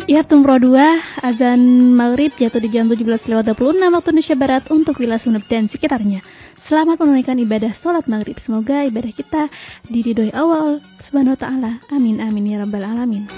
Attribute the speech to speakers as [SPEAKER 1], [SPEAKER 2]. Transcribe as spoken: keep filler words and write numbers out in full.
[SPEAKER 1] Ya, Tumpro dua, azan maghrib jatuh di jam tujuh belas lewat dua puluh enam waktu Indonesia Barat untuk Wilayah Sumeneb dan sekitarnya. Selamat menunaikan ibadah sholat maghrib. Semoga ibadah kita diridhoi Allah Subhanahu wa Ta'ala. Amin amin ya rabbal alamin.